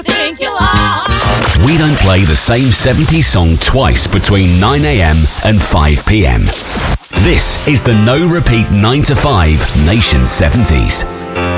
think you are. We don't play the same 70s song twice between 9 a.m. and 5 p.m. This is the No Repeat 9 to 5 Nation 70s.